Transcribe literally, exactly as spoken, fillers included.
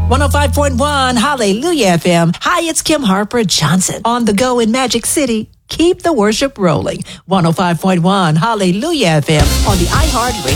one oh five point one Hallelujah F M. Hi, it's Kim Harper Johnson on the go in Magic City. Keep the worship rolling. one oh five point one Hallelujah F M on the iHeart Radio.